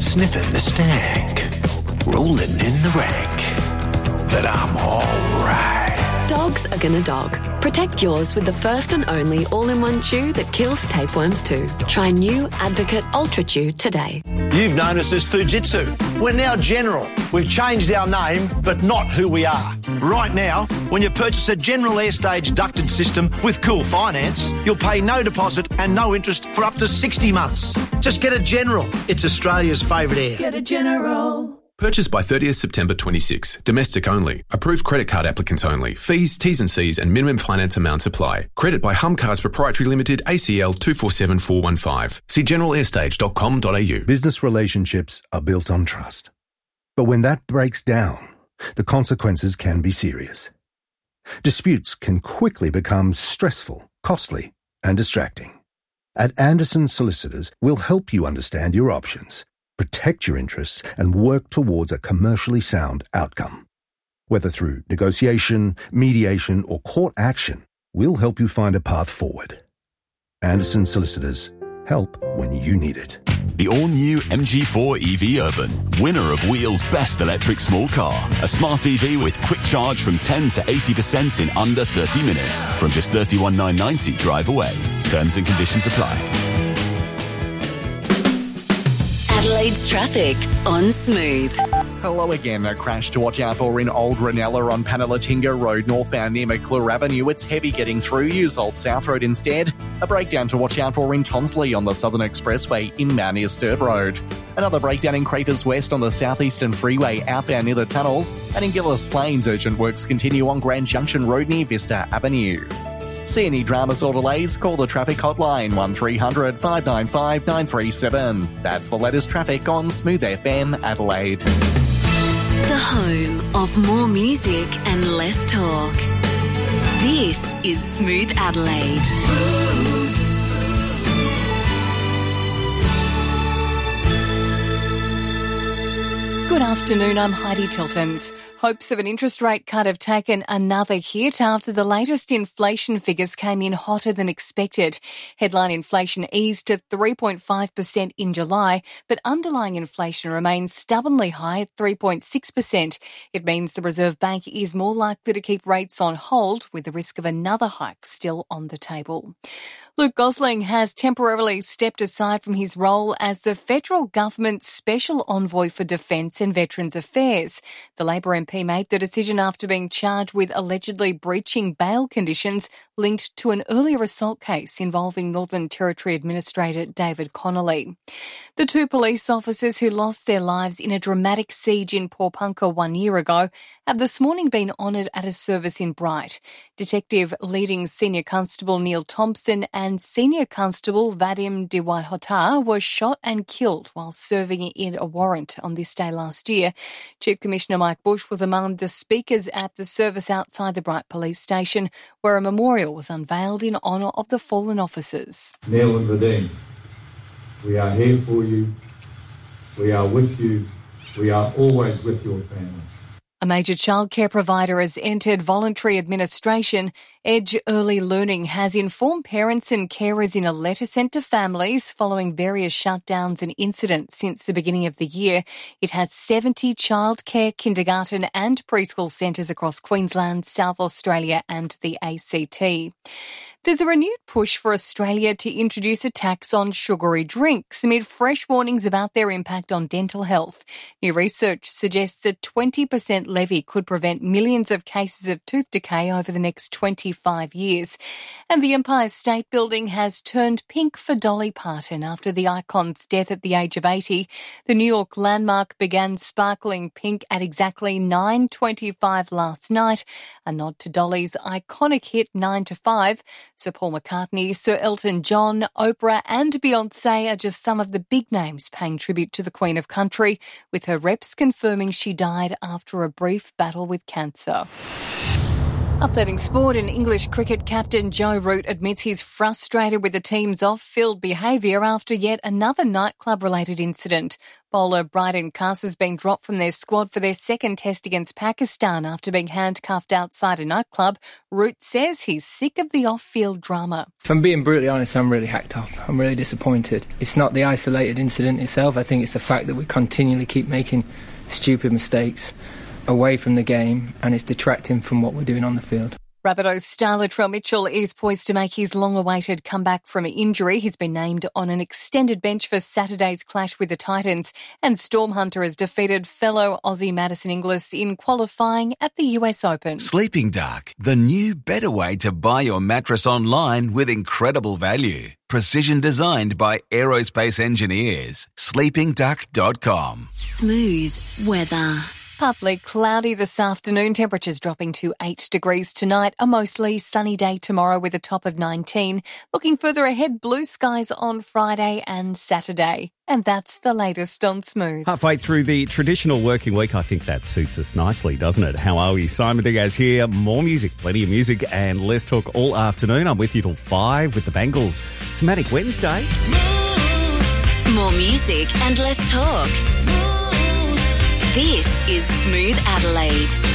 sniffing the stank, rolling in the rank, but I'm all right. Dogs are gonna dog. Protect yours with the first and only all-in-one chew that kills tapeworms too. Try new Advocate Ultra Chew today. You've known us as Fujitsu. We're now General. We've changed our name, but not who we are. Right now, when you purchase a General Airstage ducted system with Cool Finance, you'll pay no deposit and no interest for up to 60 months. Just get a General. It's Australia's favourite air. Get a General. Purchased by 30th September 26. Domestic only. Approved credit card applicants only. Fees, T's and C's and minimum finance amounts apply. Credit by Humcars Proprietary Limited, ACL 247415. See generalairstage.com.au. Business relationships are built on trust. But when that breaks down, the consequences can be serious. Disputes can quickly become stressful, costly, and distracting. At Anderson Solicitors, we'll help you understand your options, protect your interests, and work towards a commercially sound outcome. Whether through negotiation, mediation, or court action, we'll help you find a path forward. Anderson Solicitors, help when you need it. The all-new MG4 EV Urban, winner of Wheel's Best Electric Small Car. A smart EV with quick charge from 10 to 80% in under 30 minutes. From just $31,990 drive away. Terms and conditions apply. Adelaide's traffic on Smooth. Hello again. A crash to watch out for in Old Ranella on Panalatinga Road, northbound near McClure Avenue. It's heavy getting through. Use Old South Road instead. A breakdown to watch out for in Tonsley on the Southern Expressway, inbound near Sturt Road. Another breakdown in Craters West on the Southeastern Freeway, outbound near the tunnels. And in Gillis Plains, urgent works continue on Grand Junction Road near Vista Avenue. See any dramas or delays? Call the traffic hotline 1300 595 937. That's the latest traffic on Smooth FM Adelaide. The home of more music and less talk. This is Smooth Adelaide. Good afternoon, I'm Heidi Tiltons. Hopes of an interest rate cut have taken another hit after the latest inflation figures came in hotter than expected. Headline inflation eased to 3.5% in July, but underlying inflation remains stubbornly high at 3.6%. It means the Reserve Bank is more likely to keep rates on hold, with the risk of another hike still on the table. Luke Gosling has temporarily stepped aside from his role as the federal government's Special Envoy for Defence and Veterans Affairs. The Labor MP made the decision after being charged with allegedly breaching bail conditions linked to an earlier assault case involving Northern Territory Administrator David Connolly. The two police officers who lost their lives in a dramatic siege in Porepunkah 1 year ago have this morning been honoured at a service in Bright. Detective leading Senior Constable Neil Thompson and Senior Constable Vadim Diwahotar were shot and killed while serving in a warrant on this day last year. Chief Commissioner Mike Bush was among the speakers at the service outside the Bright Police Station, where a memorial was unveiled in honour of the fallen officers. Neil and Vadim, we are here for you. We are with you. We are always with your family. A major childcare provider has entered voluntary administration. Edge Early Learning has informed parents and carers in a letter sent to families following various shutdowns and incidents since the beginning of the year. It has 70 childcare, kindergarten and preschool centres across Queensland, South Australia and the ACT. There's a renewed push for Australia to introduce a tax on sugary drinks amid fresh warnings about their impact on dental health. New research suggests a 20% levy could prevent millions of cases of tooth decay over the next 25 years. And the Empire State Building has turned pink for Dolly Parton after the icon's death at the age of 80. The New York landmark began sparkling pink at exactly 9:25 last night, a nod to Dolly's iconic hit 9 to 5. Sir Paul McCartney, Sir Elton John, Oprah and Beyoncé are just some of the big names paying tribute to the Queen of Country, with her reps confirming she died after a brief battle with cancer. Updating sport, and English cricket captain Joe Root admits he's frustrated with the team's off-field behaviour after yet another nightclub-related incident. Bowler Bryden Cuss has been dropped from their squad for their second test against Pakistan after being handcuffed outside a nightclub. Root says he's sick of the off-field drama. If I'm being brutally honest, I'm really hacked off. I'm really disappointed. It's not the isolated incident itself. I think it's the fact that we continually keep making stupid mistakes away from the game, and it's detracting from what we're doing on the field. Rabbitohs star Latrell Mitchell is poised to make his long-awaited comeback from injury. He's been named on an extended bench for Saturday's clash with the Titans, and Storm Hunter has defeated fellow Aussie Madison Inglis in qualifying at the US Open. Sleeping Dark, the new better way to buy your mattress online with incredible value. Precision designed by aerospace engineers. sleepingduck.com. Smooth weather. Partly cloudy this afternoon, temperatures dropping to 8 degrees tonight. A mostly sunny day tomorrow with a top of 19. Looking further ahead, blue skies on Friday and Saturday. And that's the latest on Smooth. Halfway through the traditional working week, I think that suits us nicely, doesn't it? How are we? Simon Diaz here. More music, plenty of music, and let's talk all afternoon. I'm with you till 5 with the Bengals. It's Manic Wednesday. More music and less talk. This is Smooth Adelaide.